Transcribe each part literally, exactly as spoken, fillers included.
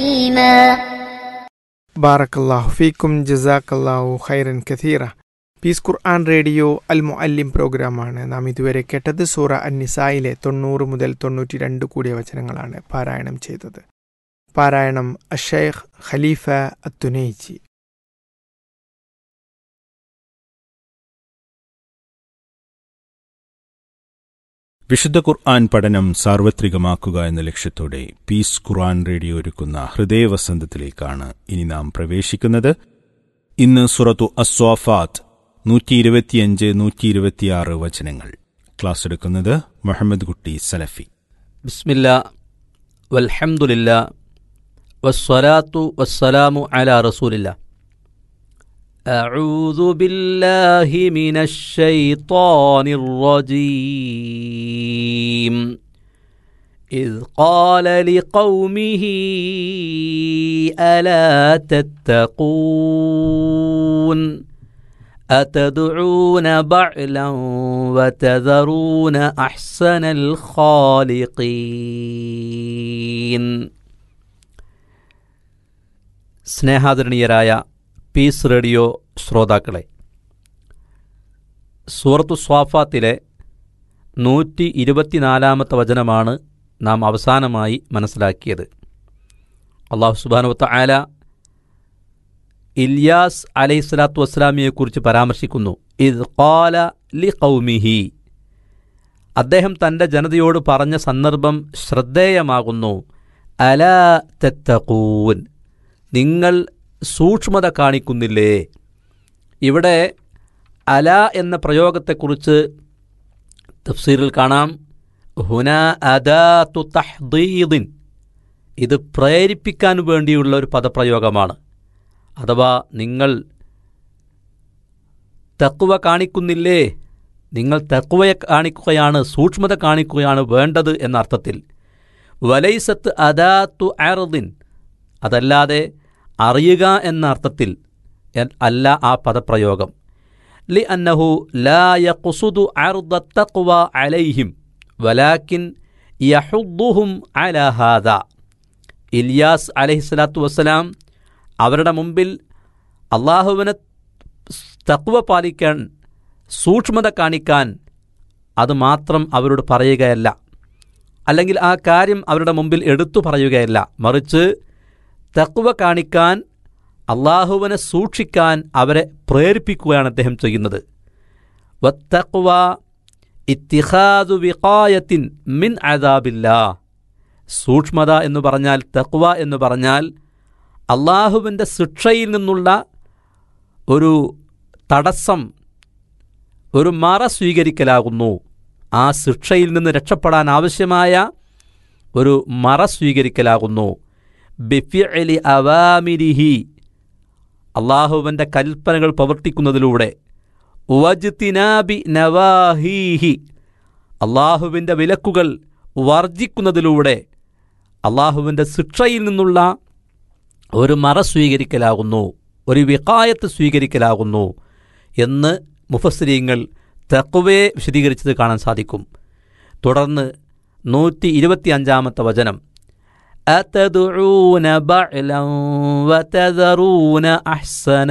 ബാറക്കല്ലാഹു ഫീക്കും ജസാക്കല്ലാഹു ഖൈറൻ കഥീറ. പീസ് ഖുർആൻ റേഡിയോ അൽ മുഅല്ലിം പ്രോഗ്രാമാണ് നാം ഇതുവരെ കേട്ടത്. സൂറ അൻ-നിസായിലെ തൊണ്ണൂറ് മുതൽ തൊണ്ണൂറ്റി രണ്ട് കൂടിയ വചനങ്ങളാണ് പാരായണം ചെയ്തത്. പാരായണം അഷൈഖ് ഖലീഫ അത്തുനൈജി. വിശുദ്ധ ഖുർആൻ പഠനം സാർവത്രികമാക്കുക എന്ന ലക്ഷ്യത്തോടെ പീസ് ഖുർആൻ റേഡിയോ ഒരുക്കുന്ന ഹൃദയവസന്തത്തിലേക്കാണ് ഇനി നാം പ്രവേശിക്കുന്നത്. ഇന്ന് സൂറത്തു അസ്വാഫാത്ത് നൂറ്റി ഇരുപത്തിയഞ്ച് നൂറ്റി ഇരുപത്തിയാറ് വചനങ്ങൾ. ക്ലാസ് എടുക്കുന്നത് മുഹമ്മദ് കുട്ടി സലഫി. ബിസ്മില്ലാ വൽഹംദുലില്ലാ വസ്സലാത്തു വസ്സലാമു അലാ റസൂലില്ലാ. أعوذ بالله من الشيطان الرجيم. إذ قال لقومه ألا تتقون أتدعون بعلا وتذرون أحسن الخالقين. സ്നേഹാദരണീയരായ പീസ് റേഡിയോ ശ്രോതാക്കളെ, സൂറത്തു സ്വാഫാത്തിലെ നൂറ്റി ഇരുപത്തിനാലാമത്തെ വചനമാണ് നാം അവസാനമായി മനസ്സിലാക്കിയത്. അല്ലാഹു സുബ്ഹാനഹു വ തആല ഇല്യാസ് അലൈഹിസ്സലാത്തു വസ്സലാമിയെക്കുറിച്ച് പരാമർശിക്കുന്നു. ഇദ് ഖാല ലിഖൗമിഹി, അദ്ദേഹം തൻ്റെ ജനതയോട് പറഞ്ഞ സന്ദർഭം ശ്രദ്ധേയമാകുന്നു. അലാ തത്തഖൂൻ, നിങ്ങൾ സൂക്ഷ്മത കാണിക്കുന്നില്ലേ? ഇവിടെ അല എന്ന പ്രയോഗത്തെക്കുറിച്ച് തഫ്സീറിൽ കാണാം. ഹുന അദാതു തഹ്ദീദിൻ, ഇത് പ്രേരിപ്പിക്കാൻ വേണ്ടിയുള്ള ഒരു പദപ്രയോഗമാണ്. അഥവാ നിങ്ങൾ തഖ്വ കാണിക്കുന്നില്ലേ, നിങ്ങൾ തഖ്വയെ കാണിക്കുകയാണ്, സൂക്ഷ്മത കാണിക്കുകയാണ് വേണ്ടത് എന്ന അർത്ഥത്തിൽ. വലൈസത്ത് അദാതു അർദിൻ, അതല്ലാതെ അറിയുക എന്ന അർത്ഥത്തിൽ അല്ല ആ പദപ്രയോഗം. ലി അന്നഹു ലാ യഖ്സുദു അർദ തഖ്വ അലൈഹിം വലാകിൻ യഹുദ്ദുഹും അലാ ഹാദാ. ഇല്യാസ് അലൈഹിസ്സലാത്തു വസ്സലാം അവരുടെ മുമ്പിൽ അള്ളാഹുവിനെ തഖ്വ പാലിക്കാൻ, സൂക്ഷ്മത കാണിക്കാൻ അത് മാത്രം അവരോട് പറയുകയല്ല, അല്ലെങ്കിൽ ആ കാര്യം അവരുടെ മുമ്പിൽ എടുത്തു പറയുകയല്ല, മറിച്ച് തഖ്വ കാണിക്കാൻ, അള്ളാഹുവിനെ സൂക്ഷിക്കാൻ അവരെ പ്രേരിപ്പിക്കുകയാണ് അദ്ദേഹം ചെയ്യുന്നത്. വത്തഖ്വ ഇത്തിഖാദു വിഖായത്തിൻ മിൻ അദാബില്ലാഹ്. സൂക്ഷ്മത എന്ന് പറഞ്ഞാൽ, തഖ്വ എന്ന് പറഞ്ഞാൽ അള്ളാഹുവിൻ്റെ ശിക്ഷയിൽ നിന്നുള്ള ഒരു തടസ്സം, ഒരു മറ സ്വീകരിക്കലാകുന്നു. ആ ശിക്ഷയിൽ നിന്ന് രക്ഷപ്പെടാൻ ആവശ്യമായ ഒരു മറ സ്വീകരിക്കലാകുന്നു. ബിഫിഅലി അവാമിരിഹി, അള്ളാഹുവിൻ്റെ കൽപ്പനകൾ പ്രവർത്തിക്കുന്നതിലൂടെ. വജ്തിനാബി നവാഹീഹി, അള്ളാഹുവിൻ്റെ വിലക്കുകൾ വർജിക്കുന്നതിലൂടെ അള്ളാഹുവിൻ്റെ ശിക്ഷയിൽ നിന്നുള്ള ഒരു മറ സ്വീകരിക്കലാകുന്നു, ഒരു വിഖായത്ത് സ്വീകരിക്കലാകുന്നു എന്ന് മുഫസ്സിരീങ്ങൾ തഖ്വയെ വിശദീകരിച്ചത് കാണാൻ സാധിക്കും. തുടർന്ന് നൂറ്റി ഇരുപത്തി അഞ്ചാമത്തെ വചനം, أتدعون بعلا وتذرون أحسن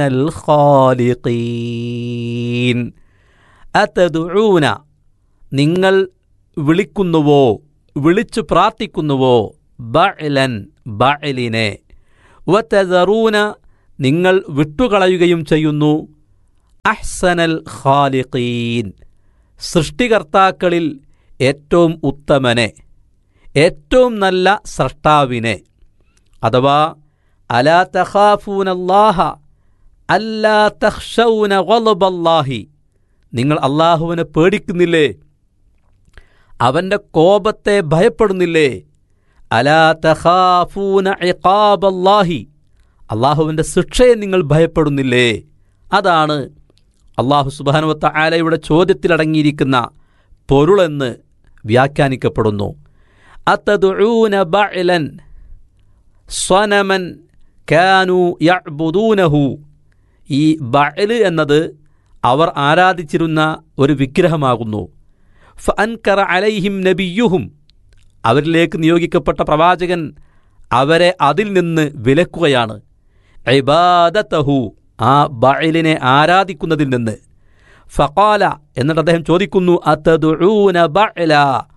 الخالقين. أتدعون, നിങ്ങൾ വിളിക്കുന്നുവോ, വിളിച്ചു പ്രാർത്ഥിക്കുന്നുവോ, ബഅലൻ, ബഅലിനെ, വതദറൂന, നിങ്ങൾ വിട്ടുകളയുകയും ചെയ്യുന്നു, അഹ്സനൽ ഖാലിഖീൻ, സൃഷ്ടികർത്താക്കളിൽ ഏറ്റവും ഉത്തമനെ, ഏറ്റവും നല്ല സ്രഷ്ടാവിനെ. അഥവാ അലാ തഖാഫൂനല്ലാഹ അല്ലാ തഖ്ശൗന ഗളബല്ലാഹി, നിങ്ങൾ അള്ളാഹുവിനെ പേടിക്കുന്നില്ലേ, അവൻ്റെ കോപത്തെ ഭയപ്പെടുന്നില്ലേ. അലാ തഖാഫൂന ഇഖാബല്ലാഹി, അള്ളാഹുവിൻ്റെ ശിക്ഷയെ നിങ്ങൾ ഭയപ്പെടുന്നില്ലേ. അതാണ് അള്ളാഹു സുബ്ഹാനഹു വ തആലയുടെ ചോദ്യത്തിലടങ്ങിയിരിക്കുന്ന പൊരുളെന്ന് വ്യാഖ്യാനിക്കപ്പെടുന്നു. അത്തദുഊന ബഅലൻ സ്വനമൻ കാനൂ യഅ്ബുദൂനഹു, ഈ ബഅൽ എന്നത് അവർ ആരാധിച്ചിരുന്ന ഒരു വിഗ്രഹമാകുന്നു. ഫഅൻകറ അലൈഹിം നബിയ്യുഹും, അവരിലേക്ക് നിയോഗിക്കപ്പെട്ട പ്രവാചകൻ അവരെ അതിൽ നിന്ന് വിലക്കുകയാണ്. ഇബാദതഹു, ആ ബഅലിനെ ആരാധിക്കുന്നതിൽ നിന്ന്. ഫഖാല, എന്നിട്ട് അദ്ദേഹം ചോദിക്കുന്നു, അതദഊന ബഅല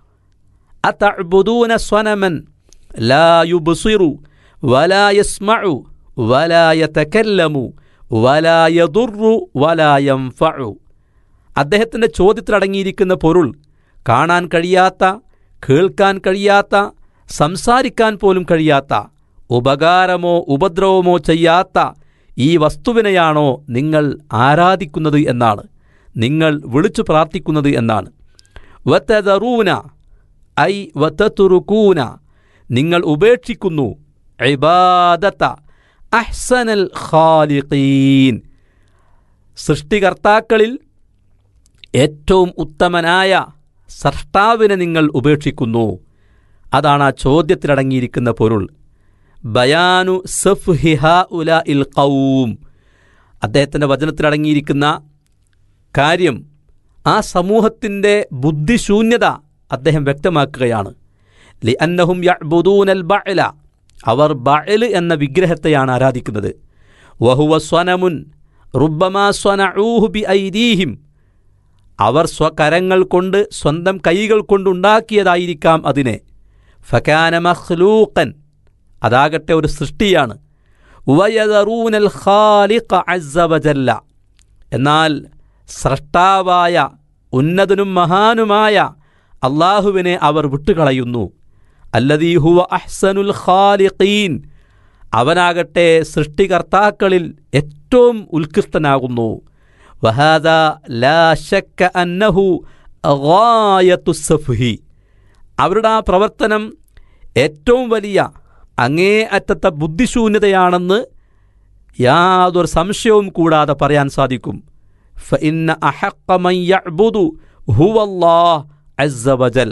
അതഅബുദൂന സ്വനമൻ ലാ യുബ്സിറു വലാ യസ്മഉ വലാ യതകല്ലമു വലാ യദുറു വലാ യൻഫഉ. അദ്ദേഹത്തിൻ്റെ ചോദ്യത്തിലടങ്ങിയിരിക്കുന്ന പൊരുൾ കാണാൻ കഴിയാത്ത, കേൾക്കാൻ കഴിയാത്ത, സംസാരിക്കാൻ പോലും കഴിയാത്ത, ഉപകാരമോ ഉപദ്രവമോ ചെയ്യാത്ത ഈ വസ്തുവിനെയാണോ നിങ്ങൾ ആരാധിക്കുന്നത് എന്നാണ്, നിങ്ങൾ വിളിച്ചു പ്രാർത്ഥിക്കുന്നത് എന്നാണ്. വതദറൂന ഐ വതതുറുകൂന, നിങ്ങൾ ഉപേക്ഷിക്കുന്നു, ഇബാദത അഹ്സനൽ ഖാലിഖീൻ, സൃഷ്ടികർത്താക്കളിൽ ഏറ്റവും ഉത്തമനായ സ്രഷ്ടാവിനെ നിങ്ങൾ ഉപേക്ഷിക്കുന്നു. അതാണ് ആ ചോദ്യത്തിലടങ്ങിയിരിക്കുന്ന പൊരുൾ. ബയാനു സഫ്ഹി ഹഉലാഇൽ ഖൗം, അദ്ദേഹത്തിൻ്റെ വചനത്തിലടങ്ങിയിരിക്കുന്ന കാര്യം, ആ സമൂഹത്തിൻ്റെ ബുദ്ധിശൂന്യത അദ്ദേഹം വ്യക്തമാക്കുകയാണ്. ലിഅന്നഹും യഅ്ബുദൂനൽ ബഅല, അവർ ബഅൽ എന്ന വിഗ്രഹത്തെയാണ് ആരാധിക്കുന്നത്. വഹുവ സ്വനമുൻ റുബ്ബമാ സ്വനഊഹു ബിഐദീഹിം, അവർ സ്വകരങ്ങൾ കൊണ്ട്, സ്വന്തം കൈകൾ കൊണ്ടുണ്ടാക്കിയതായിരിക്കാം അതിനെ. ഫകാന മഖ്ലൂഖൻ, അതാകട്ടെ ഒരു സൃഷ്ടിയാണ്. വയദറൂനൽ ഖാലിഖ അസ്സ വജല്ല, എന്നാൽ സ്രഷ്ടാവായ ഉന്നതനും മഹാനുമായ അള്ളാഹുവിനെ അവർ വിട്ടുകളയുന്നു. അല്ലദീ ഹുവ അഹ്സനുൽ ഖാലിഖീൻ, അവനാകട്ടെ സൃഷ്ടികർത്താക്കളിൽ ഏറ്റവും ഉത്കൃഷ്ടനാകുന്നു. വഹാദാ ലാ ശക്ക അന്നഹു ഗായത്തുസ് സഫ്ഹി, അവരുടെ ആ പ്രവർത്തനം ഏറ്റവും വലിയ അങ്ങേ അറ്റത്തെ ബുദ്ധിശൂന്യതയാണെന്ന് യാതൊരു സംശയവും കൂടാതെ പറയാൻ സാധിക്കും. ഫഇന്ന അഹഖ മൻ യഅ്ബുദു ഹുവല്ലാഹ് അസ്സ വജൽ,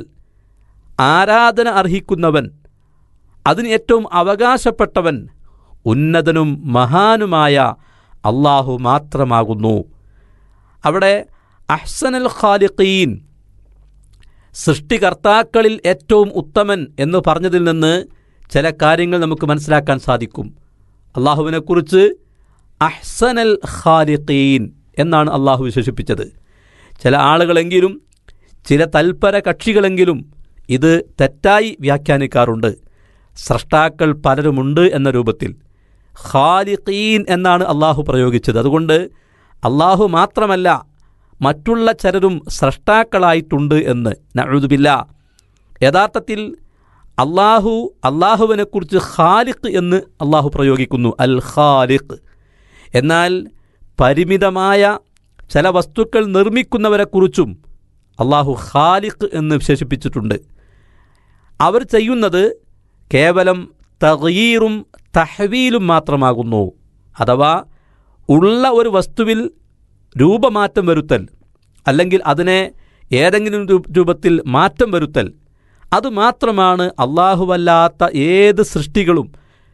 ആരാധന അർഹിക്കുന്നവൻ, അതിന് ഏറ്റവും അവകാശപ്പെട്ടവൻ ഉന്നതനും മഹാനുമായ അള്ളാഹു മാത്രമാകുന്നു. അവിടെ അഹ്സനുൽ ഖാലിഖീൻ, സൃഷ്ടികർത്താക്കളിൽ ഏറ്റവും ഉത്തമൻ എന്ന് പറഞ്ഞതിൽ നിന്ന് ചില കാര്യങ്ങൾ നമുക്ക് മനസ്സിലാക്കാൻ സാധിക്കും. അള്ളാഹുവിനെക്കുറിച്ച് അഹ്സനുൽ ഖാലിഖീൻ എന്നാണ് അള്ളാഹു വിശേഷിപ്പിച്ചത്. ചില ആളുകളെങ്കിലും, ചില തൽപര കക്ഷികളെങ്കിലും ഇത് തെറ്റായി വ്യാഖ്യാനിക്കാറുണ്ട്. സ്രഷ്ടാക്കൾ പലരുമുണ്ട് എന്ന രൂപത്തിൽ. ഖാലിഖീൻ എന്നാണ് അള്ളാഹു പ്രയോഗിച്ചത്. അതുകൊണ്ട് അള്ളാഹു മാത്രമല്ല, മറ്റുള്ള ചിലരും സ്രഷ്ടാക്കളായിട്ടുണ്ട് എന്ന്. നഊദു ബില്ലാഹ്. യഥാർത്ഥത്തിൽ അള്ളാഹു അള്ളാഹുവിനെക്കുറിച്ച് ഖാലിഖ് എന്ന് അള്ളാഹു പ്രയോഗിക്കുന്നു, അൽ ഖാലിഖ്. എന്നാൽ പരിമിതമായ ചില വസ്തുക്കൾ നിർമ്മിക്കുന്നവരെക്കുറിച്ചും അള്ളാഹു ഖാലിഖ് എന്ന് വിശേഷിപ്പിച്ചിട്ടുണ്ട്. അവർ ചെയ്യുന്നത് കേവലം തഗ്യീറും തഹ്വീലും മാത്രമാകുന്നു. അഥവാ ഉള്ള ഒരു വസ്തുവിൽ രൂപമാറ്റം വരുത്തൽ, അല്ലെങ്കിൽ അതിനെ ഏതെങ്കിലും രൂപത്തിൽ മാറ്റം വരുത്തൽ, അതുമാത്രമാണ് അള്ളാഹുവല്ലാത്ത ഏത് സൃഷ്ടികളും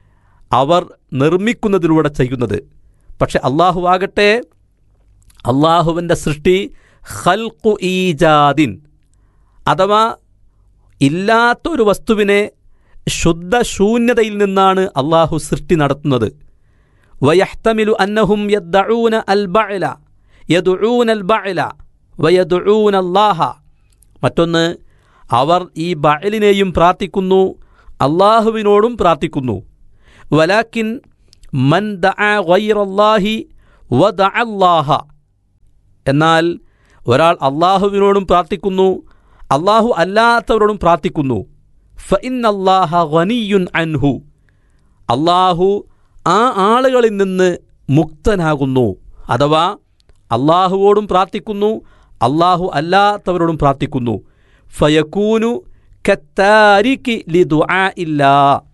അവർ നിർമ്മിക്കുന്നതിലൂടെ ചെയ്യുന്നത്. പക്ഷെ അള്ളാഹു ആകട്ടെ, അള്ളാഹുവിൻ്റെ സൃഷ്ടി ഖൽഖു ഈജാദിൻ, അഥവാ ഇല്ലാത്തൊരു വസ്തുവിനെ ശുദ്ധ ശൂന്യതയിൽ നിന്നാണ് അള്ളാഹു സൃഷ്ടി നടത്തുന്നത്. വയഹ്തമിലു അന്നഹും യദ്ദഊന അൽ ബഅല യദ്ഊന അൽ ബഅല വയദ്ഊന അല്ലാഹ. മറ്റൊന്ന്, അവർ ഈ ബഅലിനെയും പ്രാർത്ഥിക്കുന്നു, അള്ളാഹുവിനോടും പ്രാർത്ഥിക്കുന്നു. വലാകിൻ മൻ ദഅ ഗൈറല്ലാഹി വദഅ അല്ലാഹ, എന്നാൽ ഒരാൾ അള്ളാഹുവിനോടും പ്രാർത്ഥിക്കുന്നു, അള്ളാഹു അല്ലാത്തവരോടും പ്രാർത്ഥിക്കുന്നു. ഫഇന്നല്ലാഹ ഗനിയ്യുൻ അൻഹു, അള്ളാഹു ആ ആളുകളിൽ നിന്ന് മുക്തനാകുന്നു. അഥവാ അള്ളാഹുവോടും പ്രാർത്ഥിക്കുന്നു, അള്ളാഹു അല്ലാത്തവരോടും പ്രാർത്ഥിക്കുന്നു. ഫയകൂനു കത്താരികി ലിദുആഇല്ലാ,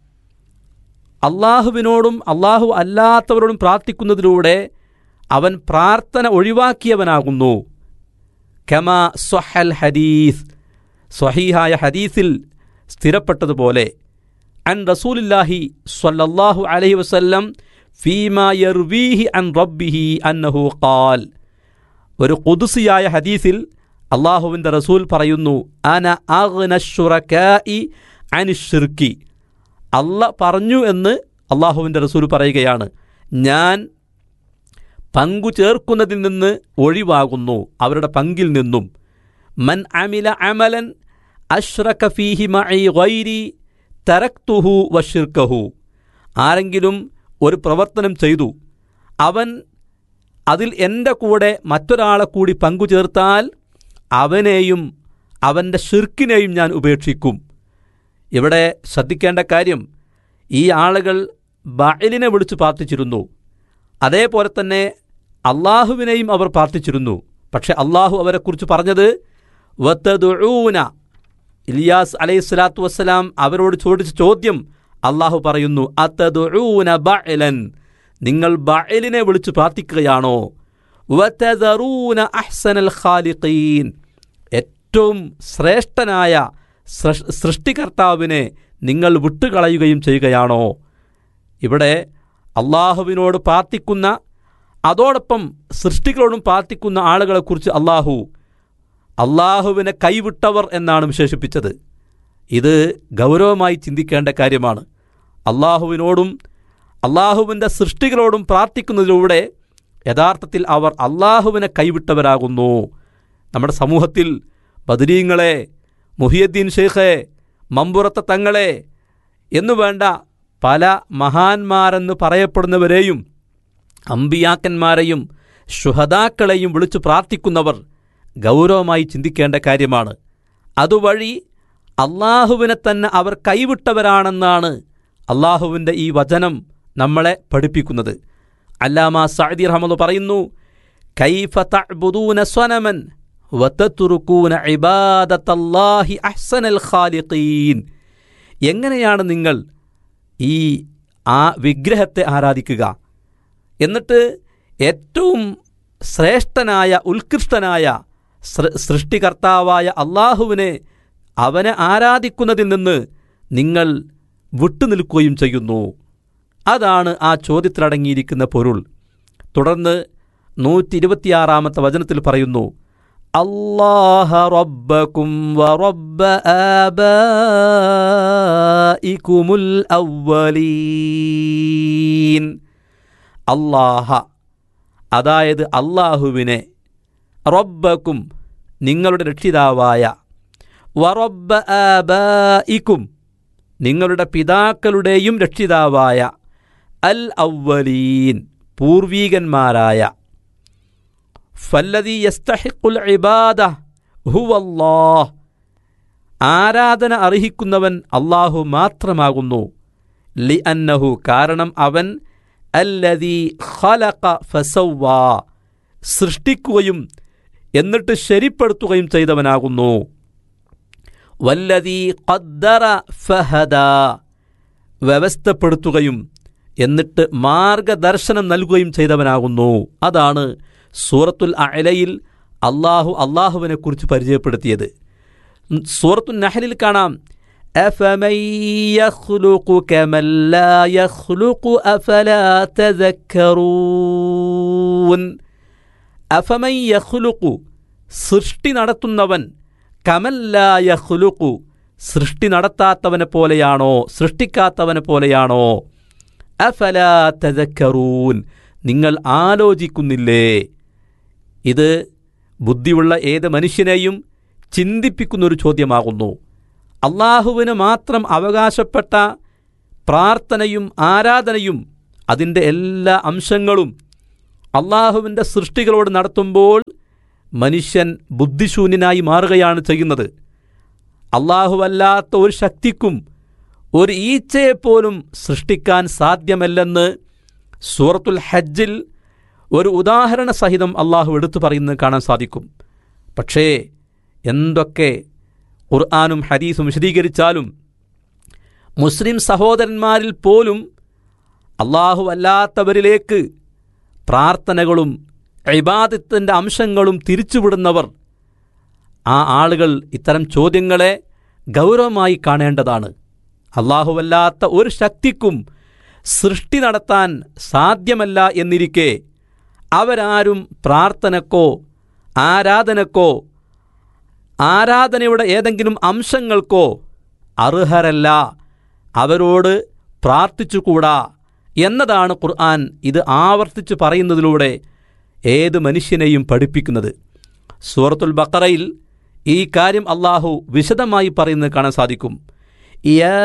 അള്ളാഹുവിനോടും അള്ളാഹു അല്ലാത്തവരോടും പ്രാർത്ഥിക്കുന്നതിലൂടെ അവൻ പ്രാർത്ഥന ഒഴിവാക്കിയവനാകുന്നു. കമാ സ്വഹൽ ഹദീസ്, സ്വഹീഹായ ഹദീസിൽ സ്ഥിരപ്പെട്ടതുപോലെ, അൻ റസൂലുള്ളാഹി സ്വല്ലല്ലാഹു അലൈഹി വസല്ലം ഫീമാ യർവീഹി അൻ റബ്ബിഹി അന്നഹു ഖാൽ, ഒരു ഖുദ്സിയായ ഹദീസിൽ അള്ളാഹുവിൻ്റെ റസൂൽ പറയുന്നു, അന അഗ്ന ശുറകാഇ അനി ശിർക്കി, അല്ല പറഞ്ഞു എന്ന് അള്ളാഹുവിൻ്റെ റസൂൽ പറയുകയാണ്. ഞാൻ പങ്കു ചേർക്കുന്നതിൽ നിന്ന് ഒഴിവാകുന്നു, അവരുടെ പങ്കിൽ നിന്നും. മൻ അമില അമലൻ അഷ്റക ഫീഹി മഇ ഗൈരി തറക്തുഹു വശിർക്കഹു. ആരെങ്കിലും ഒരു പ്രവർത്തനം ചെയ്തു, അവൻ അതിൽ എൻ്റെ കൂടെ മറ്റൊരാളെ കൂടി പങ്കു ചേർത്താൽ അവനെയും അവൻ്റെ ഷിർക്കിനെയും ഞാൻ ഉപേക്ഷിക്കും. ഇവിടെ ശ്രദ്ധിക്കേണ്ട കാര്യം, ഈ ആളുകൾ ബഅലിനെ വിളിച്ച് പ്രാർത്ഥിച്ചിരുന്നു, അതേപോലെ തന്നെ അള്ളാഹുവിനെയും അവർ പ്രാർത്ഥിച്ചിരുന്നു. പക്ഷെ അള്ളാഹു അവരെക്കുറിച്ച് പറഞ്ഞത് വതദഊന. ഇലിയാസ് അലൈഹിസ്സലാത്തു വസ്സലാം അവരോട് ചോദിച്ച ചോദ്യം അള്ളാഹു പറയുന്നു, അതദഊന ബഅലൻ, നിങ്ങൾ ബഅലിനെ വിളിച്ച് പ്രാർത്ഥിക്കുകയാണോ? വതദറൂന അഹ്സനൽ ഖാലിഖീൻ, ഏറ്റവും ശ്രേഷ്ഠനായ സൃഷ്ടികർത്താവിനെ നിങ്ങൾ വിട്ടുകളയുകയും ചെയ്യുകയാണോ? ഇവിടെ അള്ളാഹുവിനോട് പ്രാർത്ഥിക്കുന്ന, അതോടൊപ്പം സൃഷ്ടികളോടും പ്രാർത്ഥിക്കുന്ന ആളുകളെക്കുറിച്ച് അള്ളാഹു അള്ളാഹുവിനെ കൈവിട്ടവർ എന്നാണ് വിശേഷിപ്പിച്ചത്. ഇത് ഗൗരവമായി ചിന്തിക്കേണ്ട കാര്യമാണ്. അള്ളാഹുവിനോടും അള്ളാഹുവിൻ്റെ സൃഷ്ടികളോടും പ്രാർത്ഥിക്കുന്നതിലൂടെ യഥാർത്ഥത്തിൽ അവർ അള്ളാഹുവിനെ കൈവിട്ടവരാകുന്നു. നമ്മുടെ സമൂഹത്തിൽ ബദരീങ്ങളെ, മുഹിയുദ്ദീൻ ഷെയ്ഖെ, മമ്പുറത്തെ തങ്ങളെ എന്നു വേണ്ട പല മഹാന്മാരെന്ന് പറയപ്പെടുന്നവരെയും അമ്പിയാക്കന്മാരെയും ശുഹദാക്കളെയും വിളിച്ചു പ്രാർത്ഥിക്കുന്നവർ ഗൗരവമായി ചിന്തിക്കേണ്ട കാര്യമാണ്. അതുവഴി അള്ളാഹുവിനെ തന്നെ അവർ കൈവിട്ടവരാണെന്നാണ് അള്ളാഹുവിൻ്റെ ഈ വചനം നമ്മളെ പഠിപ്പിക്കുന്നത്. അല്ലാമ സഅദി റഹ്മത്തുള്ളാഹി പറയുന്നു, കൈഫ തഅ്ബുദൂന സ്വനമൻ വതത്റുകൂന ഇബാദത്തല്ലാഹി അഹ്സനൽ ഖാലിഖീൻ. എങ്ങനെയാണ് നിങ്ങൾ ഈ ആ വിഗ്രഹത്തെ ആരാധിക്കുക, എന്നിട്ട് ഏറ്റവും ശ്രേഷ്ഠനായ ഉത്കൃഷ്ടനായ സൃഷ്ടികർത്താവായ അള്ളാഹുവിനെ, അവനെ ആരാധിക്കുന്നതിൽ നിന്ന് നിങ്ങൾ വിട്ടുനിൽക്കുകയും ചെയ്യുന്നു? അതാണ് ആ ചോദ്യത്തിലടങ്ങിയിരിക്കുന്ന പൊരുൾ. തുടർന്ന് നൂറ്റി ഇരുപത്തിയാറാമത്തെ വചനത്തിൽ പറയുന്നു, അല്ലാഹ റബ്ബക്കും വറബ്ബ ആബാഇകുമുൽ അവ്വലീൻ. അല്ലാഹ, അതായത് അല്ലാഹുവിനെ, റബ്ബക്കും നിങ്ങളുടെ രക്ഷിതാവായ, വറബ്ബ ആബാഇക്കും നിങ്ങളുടെ പിതാക്കളുടെയും രക്ഷിതാവായ, അൽ അവ്വലീൻ പൂർവീകന്മാരായ, ഫല്ലദീ യസ്തഹിഖുൽ ഇബാദ ഹുവല്ലാഹ് ആരാധന അർഹിക്കുന്നവൻ അല്ലാഹു മാത്രമാകുന്നു. ലിഅന്നഹു കാരണം അവൻ അല്ലദീ ഖലഖ ഫസവ്വാ സൃഷ്ടിക്കുകയും എന്നിട്ട് ശരിപ്പെടുത്തുകയും ചെയ്തവനാകുന്നു. വല്ലദീ ഖദ്ദറ ഫഹദാ വ്യവസ്ഥപ്പെടുത്തുകയും എന്നിട്ട് മാർഗദർശനം നൽകുകയും ചെയ്തവനാകുന്നു. അതാണ് സൂറത്തുൽ അഅലയിൽ അള്ളാഹു അള്ളാഹുവിനെക്കുറിച്ച് പരിചയപ്പെടുത്തിയത്. സൂറത്തുൻ നഹ്ലിൽ കാണാം, അഫമൻ യഖ്ലുഖു കമൻ ലാ യഖ്ലുഖു അഫലാ തദക്കറൂൻ. അഫമൻ യഖ്ലുഖു സൃഷ്ടി നടത്തുന്നവൻ, കമൻ ലാ യഖ്ലുഖു സൃഷ്ടി നടത്താത്തവനെ പോലെയാണോ, സൃഷ്ടിക്കാത്തവനെ പോലെയാണോ? അഫലാ തദക്കറൂൻ നിങ്ങൾ ആലോചിക്കുന്നില്ലേ? ഇത് ബുദ്ധിയുള്ള ഏത് മനുഷ്യനെയും ചിന്തിപ്പിക്കുന്നൊരു ചോദ്യമാകുന്നു. അള്ളാഹുവിന് മാത്രം അവകാശപ്പെട്ട പ്രാർത്ഥനയും ആരാധനയും അതിൻ്റെ എല്ലാ അംശങ്ങളും അള്ളാഹുവിൻ്റെ സൃഷ്ടികളോട് നടത്തുമ്പോൾ മനുഷ്യൻ ബുദ്ധിശൂന്യനായി മാറുകയാണ് ചെയ്യുന്നത്. അള്ളാഹുവല്ലാത്ത ഒരു ശക്തിക്കും ഒരു ഈച്ചയെപ്പോലും സൃഷ്ടിക്കാൻ സാധ്യമല്ലെന്ന് സൂറത്തുൽ ഹജ്ജിൽ ഒരു ഉദാഹരണ സഹിതം അള്ളാഹു എടുത്തു പറയുന്നത് കാണാൻ സാധിക്കും. പക്ഷേ എന്തൊക്കെ ഖുർആനും ഹദീസും വിശദീകരിച്ചാലും മുസ്ലിം സഹോദരന്മാരിൽ പോലും അള്ളാഹു അല്ലാത്തവരിലേക്ക് പ്രാർത്ഥനകളും ഇബാദത്തിൻ്റെ അംശങ്ങളും തിരിച്ചുവിടുന്നവർ, ആ ആളുകൾ ഇത്തരം ചോദ്യങ്ങളെ ഗൗരവമായി കാണേണ്ടതാണ്. അള്ളാഹുവല്ലാത്ത ഒരു ശക്തിക്കും സൃഷ്ടി നടത്താൻ സാധ്യമല്ല എന്നിരിക്കെ അവരാരും പ്രാർത്ഥനക്കോ ആരാധനക്കോ ആരാധനയുടെ ഏതെങ്കിലും അംശങ്ങൾക്കോ അർഹരല്ല, അവരോട് പ്രാർത്ഥിച്ചുകൂടാ എന്നതാണ് ഖുർആൻ ഇത് ആവർത്തിച്ച് പറയുന്നതിലൂടെ ഏത് മനുഷ്യനെയും പഠിപ്പിക്കുന്നത്. സൂറത്തുൽ ബഖറയിൽ ഈ കാര്യം അള്ളാഹു വിശദമായി പറയുന്നത് കാണാൻ സാധിക്കും. യാ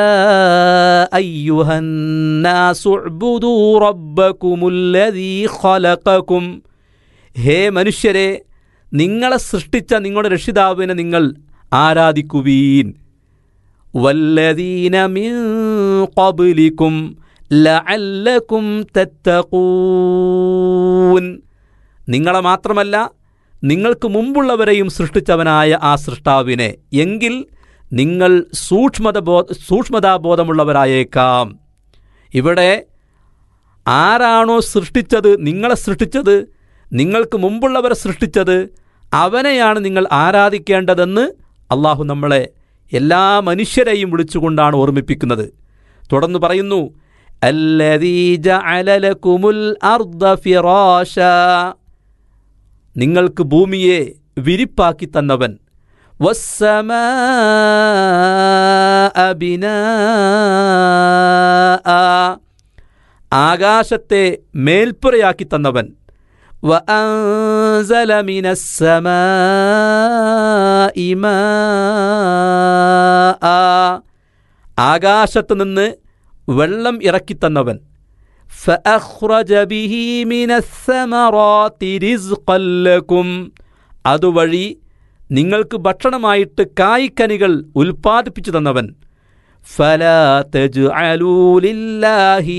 അയ്യുഹന്നാസു ഉഅ്ബുദൂ റബ്ബകുമുല്ലദീ ഖലഖകും, ഹേ മനുഷ്യരെ, നിങ്ങളെ സൃഷ്ടിച്ച നിങ്ങളുടെ രക്ഷിതാവിനെ നിങ്ങൾ ആരാധിക്കുവീൻ. വല്ലദീന മിൻ ഖബ്ലികും ലഅല്ലകും തത്തഖൂൻ, നിങ്ങളെ മാത്രമല്ല നിങ്ങൾക്ക് മുമ്പുള്ളവരെയും സൃഷ്ടിച്ചവനായ ആ സൃഷ്ടാവിനെ, എങ്കിൽ നിങ്ങൾ സൂക്ഷ്മതബോ സൂക്ഷ്മതാബോധമുള്ളവരായേക്കാം. ഇവിടെ ആരാണോ സൃഷ്ടിച്ചത്, നിങ്ങളെ സൃഷ്ടിച്ചത്, നിങ്ങൾക്ക് മുമ്പുള്ളവരെ സൃഷ്ടിച്ചത്, അവനെയാണ് നിങ്ങൾ ആരാധിക്കേണ്ടതെന്ന് അള്ളാഹു നമ്മളെ എല്ലാ മനുഷ്യരെയും വിളിച്ചുകൊണ്ടാണ് ഓർമ്മിപ്പിക്കുന്നത്. തുടർന്ന് പറയുന്നു, അല്ലദീ ജഅല ലകുമുൽ അർദ ഫിറാശാ, നിങ്ങൾക്ക് ഭൂമിയെ വിരിപ്പാക്കി തന്നവൻ, വസ്സമാഅ ബിനാഅ, ആകാശത്തെ മേൽപ്പുരയാക്കി തന്നവൻ, വഅൻസല മിനസ്സമാഇ മാഅ, ആകാശത്ത് നിന്ന് വെള്ളം ഇറക്കിത്തന്നവൻ, ഫഅഖ്റജ ബിഹി മിനസ്സമറാത്തി റിസ്ഖൻ ലകും, അതുവഴി നിങ്ങൾക്ക് ഭക്ഷണമായിട്ട് കായ്ക്കനികൾ ഉൽപ്പാദിപ്പിച്ചു തന്നവൻ, ഫലാ തജ്അലൂ ലില്ലാഹി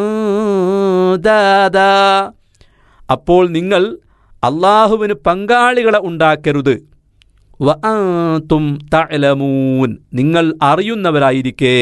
അൻദാദാ, അപ്പോൾ നിങ്ങൾ അല്ലാഹുവിന് പങ്കാളികളെ ഉണ്ടാക്കരുത്, വഅൻതും തഅലമൂൻ, നിങ്ങൾ അറിയുന്നവരായിരിക്കെ.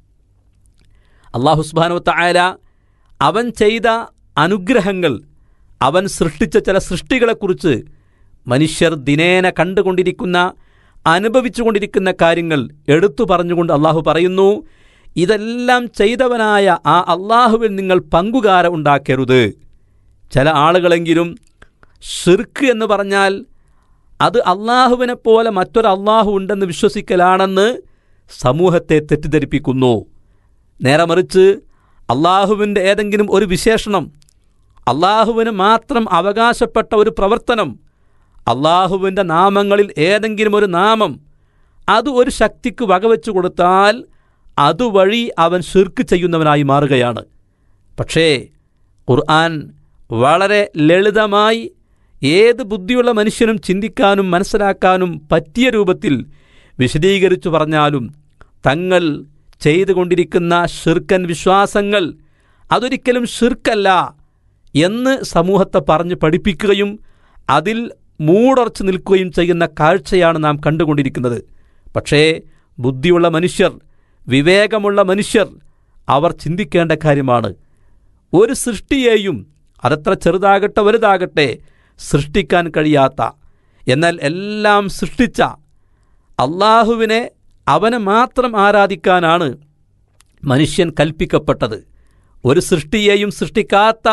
അല്ലാഹു സുബ്ഹാനഹു വതആല അവൻ ചെയ്ത അനുഗ്രഹങ്ങൾ, അവൻ സൃഷ്ടിച്ച ചില സൃഷ്ടികളെക്കുറിച്ച് മനുഷ്യർ ദിനേന കണ്ടുകൊണ്ടിരിക്കുന്ന അനുഭവിച്ചുകൊണ്ടിരിക്കുന്ന കാര്യങ്ങൾ എടുത്തു പറഞ്ഞുകൊണ്ട് അള്ളാഹു പറയുന്നു, ഇതെല്ലാം ചെയ്തവനായ ആ അള്ളാഹുവിൽ നിങ്ങൾ പങ്കുകാര ഉണ്ടാക്കരുത്. ചില ആളുകളെങ്കിലും ഷിർക്ക് എന്ന് പറഞ്ഞാൽ അത് അള്ളാഹുവിനെ പോലെ മറ്റൊരു അള്ളാഹു ഉണ്ടെന്ന് വിശ്വസിക്കലാണെന്ന് സമൂഹത്തെ തെറ്റിദ്ധരിപ്പിക്കുന്നു. നേരെ മറിച്ച് അള്ളാഹുവിൻ്റെ ഏതെങ്കിലും ഒരു വിശേഷണം, അള്ളാഹുവിന് മാത്രം അവകാശപ്പെട്ട ഒരു പ്രവർത്തനം, അള്ളാഹുവിൻ്റെ നാമങ്ങളിൽ ഏതെങ്കിലും ഒരു നാമം, അത് ഒരു ശക്തിക്ക് വകവെച്ചു കൊടുത്താൽ അതുവഴി അവൻ ശിർക്ക് ചെയ്യുന്നവനായി മാറുകയാണ്. പക്ഷേ ഖുർആൻ വളരെ ലളിതമായി ഏത് ബുദ്ധിയുള്ള മനുഷ്യനും ചിന്തിക്കാനും മനസ്സിലാക്കാനും പറ്റിയ രൂപത്തിൽ വിശദീകരിച്ചു പറഞ്ഞാലും തങ്ങൾ ചെയ്തുകൊണ്ടിരിക്കുന്ന ഷിർക്കൻ വിശ്വാസങ്ങൾ അതൊരിക്കലും ഷിർക്കല്ല എന്ന് സമൂഹത്തെ പറഞ്ഞ് പഠിപ്പിക്കുകയും അതിൽ മൂടർച്ചു നിൽക്കുകയും ചെയ്യുന്ന കാഴ്ചയാണ് നാം കണ്ടുകൊണ്ടിരിക്കുന്നത്. പക്ഷേ ബുദ്ധിയുള്ള മനുഷ്യർ, വിവേകമുള്ള മനുഷ്യർ അവർ ചിന്തിക്കേണ്ട കാര്യമാണ്, ഒരു സൃഷ്ടിയെയും അതെത്ര ചെറുതാകട്ടെ വലുതാകട്ടെ സൃഷ്ടിക്കാൻ കഴിയാത്ത, എന്നാൽ എല്ലാം സൃഷ്ടിച്ച അള്ളാഹുവിനെ അവനെ മാത്രം ആരാധിക്കാനാണ് മനുഷ്യൻ കൽപ്പിക്കപ്പെട്ടത്. ഒരു സൃഷ്ടിയെയും സൃഷ്ടിക്കാത്ത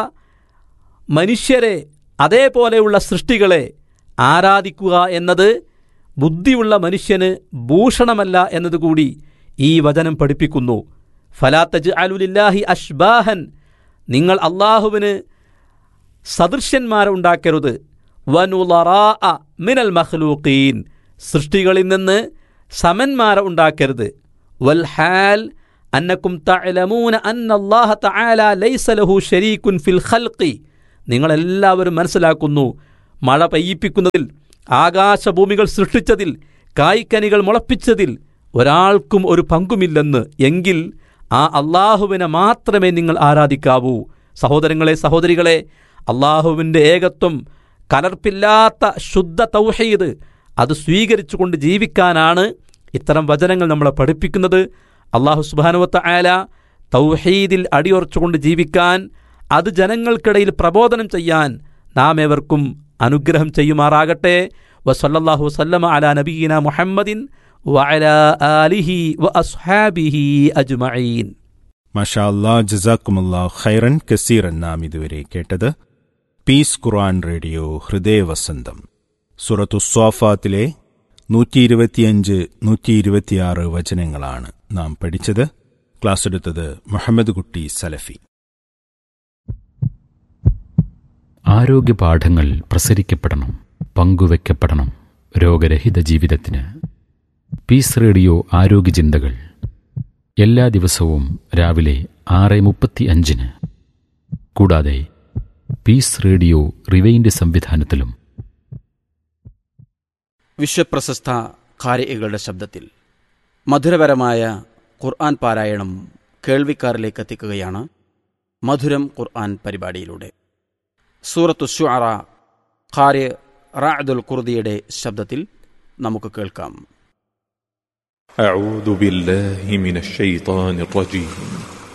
മനുഷ്യരെ, അതേപോലെയുള്ള സൃഷ്ടികളെ ആരാധിക്കുക എന്നത് ബുദ്ധിയുള്ള മനുഷ്യന് ഭൂഷണമല്ല എന്നതുകൂടി ഈ വചനം പഠിപ്പിക്കുന്നു. ഫലാ തജ്അലു ലില്ലാഹി അശ്ബാഹൻ, നിങ്ങൾ അള്ളാഹുവിന് സദൃശ്യന്മാരെ ഉണ്ടാക്കരുത്. വനുളറാഅ മിനൽ മഖ്ലൂഖീൻ, സൃഷ്ടികളിൽ നിന്ന് സമന്മാരെ ഉണ്ടാക്കരുത്. വൽഹാൽ അന്നക്കും തഅലമൂന അന്നല്ലാഹ തആല ലൈസ ലഹു ശരീകുൻ ഫിൽ ഖൽഖി, നിങ്ങളെല്ലാവരും മനസ്സിലാക്കുന്നു, മഴ പെയ്യിപ്പിക്കുന്നതിൽ, ആകാശഭൂമികൾ സൃഷ്ടിച്ചതിൽ, കായ്ക്കനികൾ മുളപ്പിച്ചതിൽ ഒരാൾക്കും ഒരു പങ്കുമില്ലെന്ന്. എങ്കിൽ ആ അള്ളാഹുവിനെ മാത്രമേ നിങ്ങൾ ആരാധിക്കാവൂ. സഹോദരങ്ങളെ, സഹോദരികളെ, അള്ളാഹുവിൻ്റെ ഏകത്വം, കലർപ്പില്ലാത്ത ശുദ്ധ തൗഹീദ് അത് സ്വീകരിച്ചുകൊണ്ട് ജീവിക്കാനാണ് ഇത്തരം വചനങ്ങൾ നമ്മളെ പഠിപ്പിക്കുന്നത്. അള്ളാഹു സുബ്ഹാനഹു വതആല തൗഹീദിൽ അടിയുറച്ചുകൊണ്ട് ജീവിക്കാൻ, അത് ജനങ്ങൾക്കിടയിൽ പ്രബോധനം ചെയ്യാൻ നാം ഏവർക്കും അനുഗ്രഹം ചെയ്യുമാറാകട്ടെ. വസല്ലല്ലാഹു വസല്ലമ അലാ നബിയിന മുഹമ്മദിൻ വഅലാ ആലിഹി വഅസ്ഹാബിഹി അജ്മഈൻ. മാഷാ അല്ലാഹ്, ജസാക്കുമുല്ലാഹ് ഖൈറൻ കസീറൻ. നാം ഇതുവരെ കേട്ടത് പീസ് ഖുർആൻ റേഡിയോ ഹൃദയവസന്തം സൂറത്തു സ്വാഫാത്തിലെ നൂറ്റി ഇരുപത്തിയഞ്ച് നൂറ്റി ഇരുപത്തിയാറ് വചനങ്ങളാണ് നാം പഠിച്ചത്. ക്ലാസ് എടുത്തത് മുഹമ്മദ് കുട്ടി സലഫി. ആരോഗ്യപാഠങ്ങൾ പ്രസരിക്കപ്പെടണം, പങ്കുവെക്കപ്പെടണം രോഗരഹിത ജീവിതത്തിന്. പീസ് റേഡിയോ ആരോഗ്യ ചിന്തകൾ എല്ലാ ദിവസവും രാവിലെ ആറ് മുപ്പത്തി അഞ്ചിന്. കൂടാതെ പീസ് റേഡിയോ റിവൈൻഡ് സംവിധാനത്തിലും. വിശ്വപ്രശസ്ത ഖാരികളുടെ ശബ്ദത്തിൽ മധുരപരമായ ഖുർആൻ പാരായണം കേൾവിക്കാരിലേക്ക് എത്തിക്കുകയാണ് മധുരം ഖുർആൻ പരിപാടിയിലൂടെ. സൂറത്തു ശുഅറ ഖാരി റഅദുൽ ഖുർദിയുടെ ശബ്ദത്തിൽ നമുക്ക് കേൾക്കാം. أعوذ بالله من الشيطان الرجيم